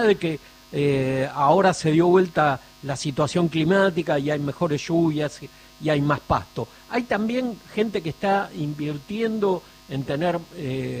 de que ahora se dio vuelta la situación climática y hay mejores lluvias y hay más pasto. Hay también gente que está invirtiendo en tener